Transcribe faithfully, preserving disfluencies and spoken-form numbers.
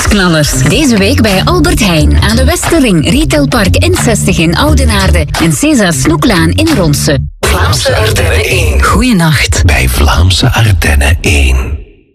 Nieuwsknallers. Deze week bij Albert Heijn aan de Westerring, Retailpark N zestig in Oudenaarde en Cesa Snoeklaan in Ronse. Vlaamse Ardennen één. Goeienacht. Bij Vlaamse Ardennen één.